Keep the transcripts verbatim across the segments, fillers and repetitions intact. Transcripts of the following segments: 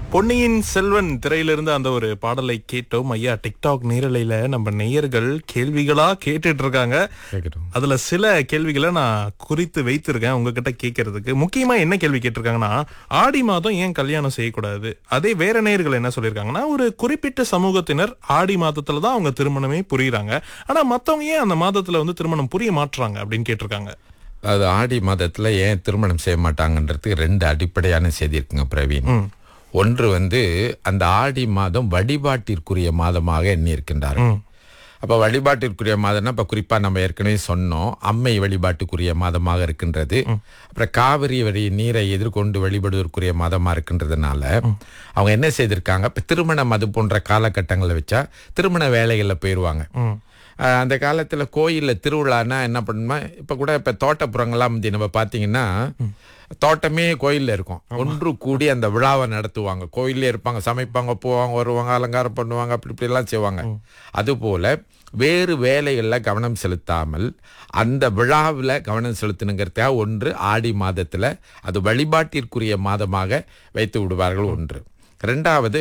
பொன்னியின் செல்வன் திரையிலிருந்து அந்த ஒரு பாடலை கேட்டோம். ஐயா, டிக்டாக் நேரலையில நம்ம நேயர்கள் கேள்விகளா கேட்டுட்டு இருக்காங்க. கேட்கட்டும். அதுல சில கேள்விகளை நான் குறித்து வைத்திருக்கேன் உங்ககிட்ட கேட்கறதுக்கு. முக்கியமா என்ன கேள்வி கேட்டிருக்காங்கன்னா, ஆடி மாதம் ஏன் கல்யாணம் செய்யக்கூடாது? அதே வேற நேயர்கள் என்ன சொல்லியிருக்காங்கன்னா, ஒரு குறிப்பிட்ட சமூகத்தினர் ஆடி மாதத்துல தான் அவங்க திருமணமே புரியுறாங்க, ஆனா மத்தவங்க ஏன் அந்த மாதத்துல வந்து திருமணம் புரிய மாட்றாங்க அப்படின்னு கேட்டிருக்காங்க. அது ஆடி மாதத்துல ஏன் திருமணம் செய்ய மாட்டாங்கன்றதுக்கு ரெண்டு அடிப்படையான செய்தி இருக்குங்க பிரவீன். ஒன்று வந்து அந்த ஆடி மாதம் வழிபாட்டிற்குரிய மாதமாக எண்ணி இருக்கின்றார்கள். அப்ப வழிபாட்டிற்குரிய மாதம்னா இப்ப குறிப்பா நம்ம ஏற்கனவே சொன்னோம், அம்மை வழிபாட்டுக்குரிய மாதமாக இருக்கின்றது. அப்புறம் காவிரி வழி நீரை எதிர்கொண்டு வழிபடுவதற்குரிய மாதமா இருக்கின்றதுனால அவங்க என்ன செய்திருக்காங்க, இப்ப திருமணம் அது போன்ற காலகட்டங்களை வச்சா திருமண வேலைகள்ல போயிடுவாங்க. அந்த காலத்துல கோயில்ல திருவிழான்னா என்ன பண்ணுமா, இப்ப கூட இப்ப தோட்டப்புறங்கள்லாம் வந்து நம்ம பாத்தீங்கன்னா தோட்டமே கோயில்ல இருக்கும். ஒன்று கூடி அந்த விழாவை நடத்துவாங்க. கோயிலே இருப்பாங்க, சமைப்பாங்க, போவாங்க, வருவாங்க, அலங்காரம் பண்ணுவாங்க, அப்படி இப்படி எல்லாம் செய்வாங்க. அதுபோல வேறு வேலைகள்ல கவனம் செலுத்தாமல் அந்த விழாவில் கவனம் செலுத்தணுங்கிறதுக்காக ஒன்று ஆடி மாதத்துல அது வழிபாட்டிற்குரிய மாதமாக வைத்து விடுவார்கள். ஒன்று. இரண்டாவது,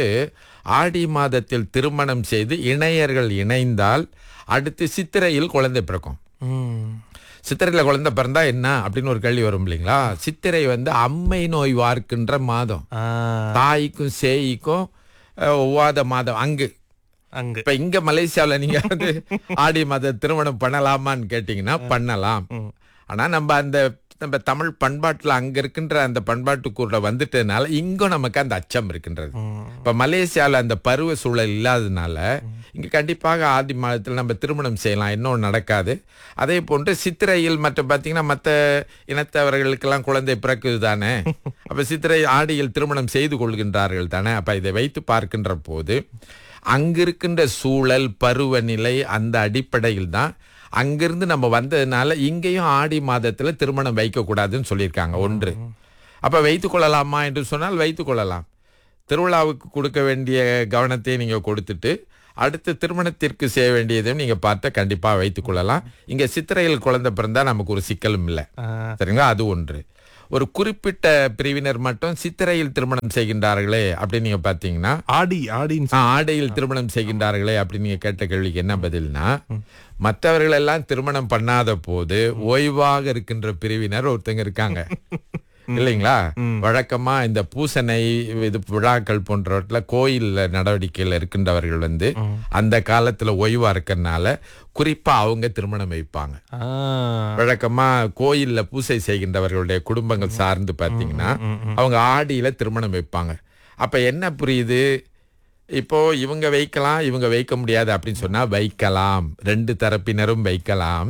ஆடி மாதத்தில் திருமணம் செய்து இணையர்கள் இணைந்தால் அடுத்து சித்திரையில் குழந்தை பிறக்கும். சித்திரையில குழந்தை பிறந்தா என்ன அப்படின்னு ஒரு கேள்வி வரும் இல்லைங்களா? சித்திரை வந்து அம்மை நோய் வார்க்கின்ற மாதம், தாய்க்கும் சேய்க்கும் ஒவ்வாத மாதம். அங்கு அங்கு இப்ப இங்க மலேசியாவில் நீங்க வந்து ஆடி மாத திருமணம் பண்ணலாமான்னு கேட்டீங்கன்னா பண்ணலாம். ஆனா நம்ம அந்த நம்ம தமிழ் பண்பாட்டுல அங்க இருக்கின்ற அந்த பண்பாட்டுக்குள்ள வந்துட்டதுனால இங்கும் நமக்கு அந்த அச்சம் இருக்கின்றது. இப்ப மலேசியாவில் அந்த பருவ சூழல் இல்லாததுனால இங்க கண்டிப்பாக ஆதி மாதத்தில் நம்ம திருமணம் செய்யலாம், இன்னும் நடக்காது. அதே போன்று சித்திரையில் மற்ற பார்த்தீங்கன்னா மற்ற இனத்தவர்களுக்கெல்லாம் குழந்தை பிறக்குது தானே, அப்ப சித்திரை ஆடியில் திருமணம் செய்து கொள்கின்றார்கள் தானே. அப்ப இதை வைத்து பார்க்கின்ற போது அங்கிருக்கின்ற சூழல் பருவநிலை அந்த அடிப்படையில் தான் அங்கிருந்து நம்ம வந்ததுனால இங்கேயும் ஆடி மாதத்துல திருமணம் வைக்க கூடாதுன்னு சொல்லியிருக்காங்க. ஒன்று. அப்ப வைத்துக் கொள்ளலாமா என்று சொன்னால் வைத்துக் கொள்ளலாம். திருவிழாவுக்கு கொடுக்க வேண்டிய கவனத்தை நீங்க கொடுத்துட்டு அடுத்து திருமணத்திற்கு செய்ய வேண்டியதையும் நீங்க பார்த்த கண்டிப்பா வைத்துக் கொள்ளலாம். இங்க சித்திரையில் குழந்தை பிறந்தா நமக்கு ஒரு சிக்கலும் இல்லை, சரிங்களா? அது ஒன்று. ஒரு குறிப்பிட்ட பிரிவினர் மட்டும் சித்திரையில் திருமணம் செய்கின்றார்களே அப்படின்னு நீங்க பாத்தீங்கன்னா, ஆடி ஆடி ஆடையில் திருமணம் செய்கின்றார்களே அப்படின்னு நீங்க கேட்ட கேள்விக்கு என்ன பதில்னா, மற்றவர்கள் எல்லாம் திருமணம் பண்ணாத போது ஓய்வாக இருக்கின்ற பிரிவினர் ஒருத்தங்க இருக்காங்க இல்லைங்களா? வழக்கமா இந்த பூசனை இது விழாக்கள் போன்றவற்றில கோயில் நடவடிக்கையில் இருக்கின்றவர்கள் வந்து அந்த காலத்துல ஓய்வா இருக்கிறதுனால குறிப்பா அவங்க திருமணம் வைப்பாங்க. வழக்கமா கோயில்ல பூசை செய்கின்றவர்களுடைய குடும்பங்கள் சார்ந்து பாத்தீங்கன்னா அவங்க ஆடியில திருமணம் வைப்பாங்க. அப்ப என்ன புரியுது, இப்போ இவங்க வைக்கலாம் இவங்க வைக்க முடியாது அப்படின்னு சொன்னா வைக்கலாம், ரெண்டு தரப்பினரும் வைக்கலாம்.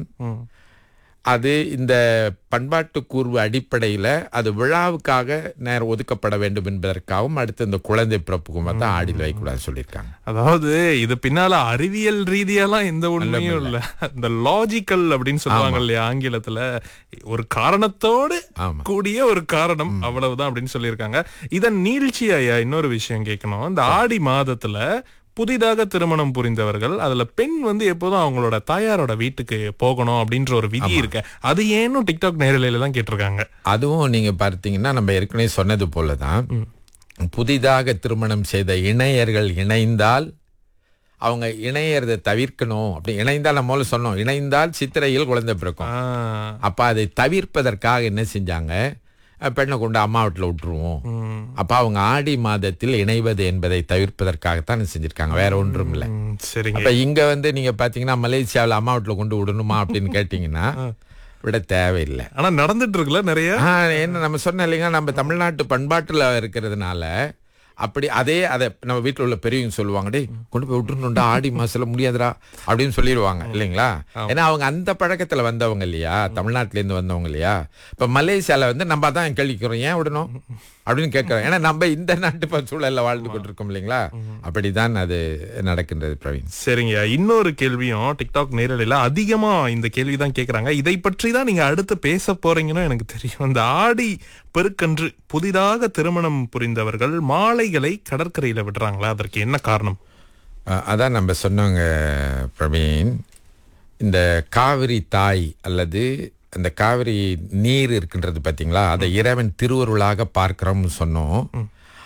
அது இந்த பண்பாட்டு கூர்வு அடிப்படையில அது விழாவுக்காக நேரம் ஒதுக்கப்பட வேண்டும் என்பதற்காகவும் அடுத்து இந்த குழந்தை பிறப்புக்கும் தான் ஆடியில் வைக்கூடாது சொல்லியிருக்காங்க. அதாவது இது பின்னால அறிவியல் ரீதியெல்லாம் எந்த உண்மையும் இல்ல, இந்த லாஜிக்கல் அப்படின்னு சொல்லுவாங்க இல்லையா ஆங்கிலத்துல, ஒரு காரணத்தோடு கூடிய ஒரு காரணம், அவ்வளவுதான் அப்படின்னு சொல்லியிருக்காங்க. இதன் நீழ்ச்சி ஐயா இன்னொரு விஷயம் கேட்கணும். இந்த ஆடி மாதத்துல புதிதாக திருமணம் புரிந்தவர்கள் அதுல பெண் வந்து எப்போதும் அவங்களோட தாயாரோட வீட்டுக்கு போகணும் அப்படின்ற ஒரு விதி இருக்கு, அது ஏன்னும் டிக்டாக் நேரலையில தான் கேட்டிருக்காங்க. அதுவும் நீங்க பார்த்தீங்கன்னா நம்ம ஏற்கனவே சொன்னது போலதான், புதிதாக திருமணம் செய்த இணையர்கள் இணைந்தால் அவங்க இணையறதை தவிர்க்கணும். அப்படி இணைந்தால் நம்ம முதல்ல சொன்னோம், இணைந்தால் சித்திரையில் குழந்தை பிறக்கும். அப்ப அதை தவிர்ப்பதற்காக என்ன செஞ்சாங்க, பெண்ணை கொண்டு அம்மா வீட்டுல விட்டுருவோம். அப்ப அவங்க ஆடி மாதத்தில் இணைவது என்பதை தவிர்ப்பதற்காகத்தான் செஞ்சிருக்காங்க, வேற ஒன்றும் இல்லை. அப்ப இங்க வந்து நீங்க பாத்தீங்கன்னா மலேசியாவில் அம்மா வீட்டுல கொண்டு விடணுமா அப்படின்னு கேட்டீங்கன்னா விட தேவையில்லை. ஆனா நடந்துட்டு இருக்குல்ல நிறைய. என்ன நம்ம சொன்ன இல்லைங்க, நம்ம தமிழ்நாட்டு பண்பாட்டுல இருக்கிறதுனால அப்படி அதே அதை நம்ம வீட்டில் உள்ள பெரியவங்க சொல்லுவாங்க, டே கொண்டு போய் விட்டுருணுண்டா ஆடி மாசத்துல முடியாதுடா அப்படின்னு சொல்லிடுவாங்க இல்லைங்களா? ஏன்னா அவங்க அந்த பழக்கத்துல வந்தவங்க இல்லையா, தமிழ்நாட்டில இருந்து வந்தவங்க இல்லையா. இப்ப மலேசியால வந்து நம்ம தான் கேள்விக்கிறோம், ஏன் விடணும் அப்படின்னு கேட்கிறோம். ஏன்னா நம்ம இந்த நாட்டு சூழல்ல வாழ்ந்து கொண்டிருக்கோம் இல்லைங்களா. அப்படிதான் அது நடக்கின்றது பிரவீன். சரிங்க, இன்னொரு கேள்வியும் டிக்டாக் நேரலையில அதிகமா இந்த கேள்விதான் கேட்கறாங்க. இதை பற்றி தான் நீங்க அடுத்து பேச போறீங்கன்னு எனக்கு தெரியும். இந்த ஆடி பெருக்கன்று புதிதாக திருமணம் புரிந்தவர்கள் மாலைகளை கடற்கரையில விடுறாங்களா, அதற்கு என்ன காரணம்? அதான் நம்ம சொன்னவங்க பிரவீன், இந்த காவிரி தாய் அல்லது அந்த காவிரி நீர் இருக்கின்றது பாத்தீங்களா, அதை இறைவன் திருவருளாக பார்க்கிறோம்னு சொன்னோம்.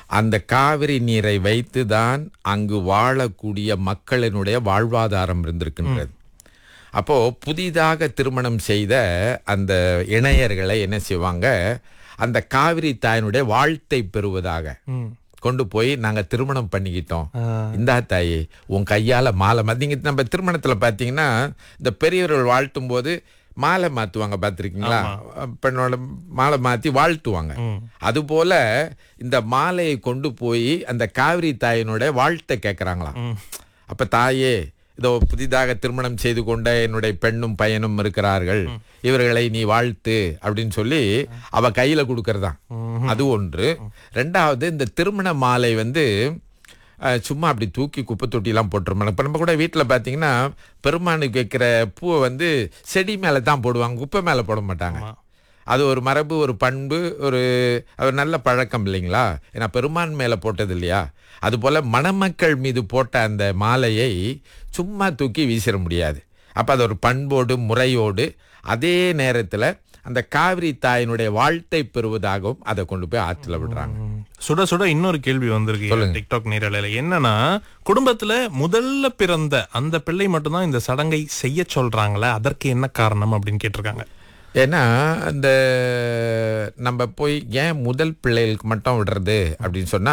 அந்த காவிரி நீரை வைத்து தான் அங்கு வாழக்கூடிய மக்களினுடைய வாழ்வாதாரம் இருந்திருக்கின்றது. அப்போ புதிதாக திருமணம் செய்த அந்த இணையர்களை என்ன செய்வாங்க, அந்த காவிரி தாயினுடைய வாழ்த்தை பெறுவதாக கொண்டு போய் நாங்க திருமணம் பண்ணிக்கிட்டோம், இந்தா தாயி உன் கையால மாலை மாத்தி. நம்ம திருமணத்துல பாத்தீங்கன்னா இந்த பெரியவர்கள் வாழ்த்தும் போது மாலை மாத்துவாங்க, பாத்திருக்கீங்களா? பெண்ணோட மாலை மாத்தி வாழ்த்துவாங்க. அது போல இந்த மாலையை கொண்டு போய் அந்த காவிரி தாயினுடைய வாழ்த்தை கேட்கறாங்களாம். அப்ப தாயே, இதோ புதிதாக திருமணம் செய்து கொண்ட என்னுடைய பெண்ணும் பையனும் இருக்கிறார்கள், இவர்களை நீ வாழ்த்து அப்படின்னு சொல்லி அவ கையில கொடுக்கறதான். அது ஒன்று. ரெண்டாவது, இந்த திருமண மாலை வந்து சும்மா அப்படி தூக்கி குப்பை தொட்டிலாம் போட்டுருமாங்க. இப்போ நம்ம கூட வீட்டில் பார்த்தீங்கன்னா பெருமானுக்கு வைக்கிற பூவை வந்து செடி மேலே தான் போடுவாங்க, குப்பை மேலே போட மாட்டாங்க. அது ஒரு மரபு, ஒரு பண்பு, ஒரு நல்ல பழக்கம் இல்லைங்களா? ஏன்னா பெருமான் மேலே போட்டது இல்லையா? அதுபோல் மணமக்கள் மீது போட்ட அந்த மாலையை சும்மா தூக்கி வீசிட முடியாது. அப்போ அது ஒரு பண்போடு முறையோடு அதே நேரத்தில் அந்த காவிரி தாயினுடைய வாழ்த்தை பெறுவதாகவும் அதை கொண்டு போய் ஆற்றுல விடுறாங்க. சுட சுட இன்னொரு கேள்வி வந்திருக்கு டிக்டாக் நேரலையில. என்னன்னா, குடும்பத்துல முதல்ல பிறந்த அந்த பிள்ளை மட்டும்தான் இந்த சடங்கை செய்ய சொல்றாங்களே, அதற்கு என்ன காரணம் அப்படின்னு கேட்டிருக்காங்க. ஏன்னா அந்த நம்ம போய் ஏன் முதல் பிள்ளைகளுக்கு மட்டும் விடுறது அப்படின்னு சொன்னா,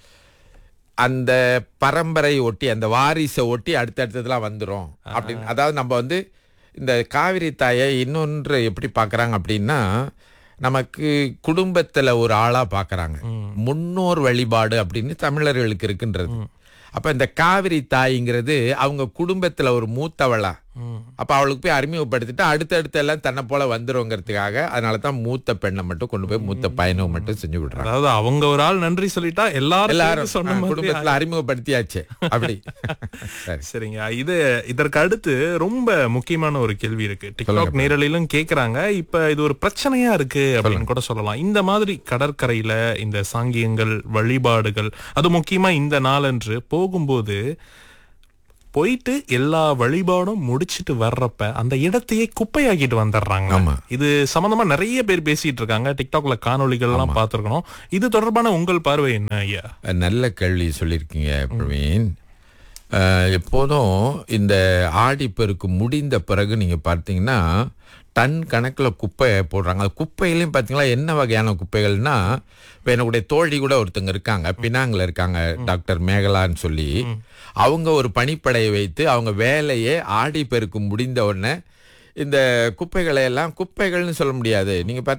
அந்த பரம்பரை ஒட்டி அந்த வாரிசை ஒட்டி அடுத்தடுத்ததுலாம் வந்துடும் அப்படின்னு. அதாவது நம்ம வந்து இந்த காவிரி தாயை இன்னொன்று எப்படி பார்க்குறாங்க அப்படின்னா, நமக்கு குடும்பத்தில் ஒரு ஆளாக பார்க்குறாங்க. முன்னோர் வழிபாடு அப்படின்னு தமிழர்களுக்கு இருக்குன்றது. அப்போ இந்த காவிரி தாய்ங்கிறது அவங்க குடும்பத்தில் ஒரு மூத்தவளா. அப்போ அவளுக்கு போய் அறிமுகப்படுத்திட்டு அடுத்தடுத்து எல்லாம் தன்னை போல வந்துருங்கிறதுக்காக அதனால தான் மூத்த பெண்ணை மட்டும் கொண்டு போய் மூத்த பையனை மட்டும் செஞ்சு விடுறாங்க. அதாவது அவங்க ஒரு ஆள் நன்றி சொல்லிட்டா எல்லாரும் எல்லாரும் சொன்ன குடும்பத்தில் அறிமுகப்படுத்தியாச்சு அப்படி. சரிங்க. இது இதற்கு அடுத்து ரொம்ப முக்கியமான ஒரு கேள்வி இருக்கு. டிக்டாக் நேரலையிலும் கேக்குறாங்க. இப்ப இது ஒரு பிரச்சனையா இருக்கு அப்படின்னு கூட சொல்லலாம். இந்த மாதிரி கடற்கரையில இந்த சாங்கியங்கள், வழிபாடுகள், அது முக்கியமா இந்த நாளன்று போகும்போது போயிட்டு எல்லா வழிபாடும் முடிச்சிட்டு வர்றப்ப அந்த இடத்தையே குப்பையாக்கிட்டு வந்துடுறாங்க. இது சம்பந்தமா நிறைய பேர் பேசிட்டு இருக்காங்க. டிக்டாக்ல காணொளிகள் எல்லாம் பார்த்திருக்கணும். இது தொடர்பான உங்கள் பார்வை என்ன ஐயா? நல்ல கேள்வி சொல்லியிருக்கீங்க பிரவீன். எப்போதும் இந்த ஆடிப்பெருக்கு முடிந்த பிறகு நீங்க பார்த்தீங்கன்னா டன் கணக்கில் குப்பை போடுறாங்க. அது குப்பையிலையும் பார்த்தீங்களா என்ன வகையான குப்பைகள்னா, இப்போ என்னுடைய தோழி கூட ஒருத்தங்க இருக்காங்க, பினாங்கில் இருக்காங்க, டாக்டர் மேகலான்னு சொல்லி. அவங்க ஒரு பணிப்படையை வைத்து அவங்க வேலையே ஆடி பெருக்கு முடிந்த உடனே இந்த குப்பைகளை எல்லாம், குப்பைகள்னு சொல்ல முடியாது, நீங்கள்